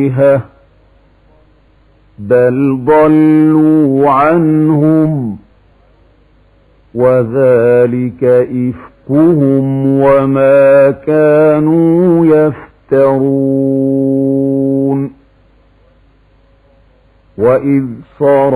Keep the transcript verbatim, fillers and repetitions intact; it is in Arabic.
الآلهة بل ضلوا عنهم وذلك إفكهم وما كانوا يفترون. وإذ صار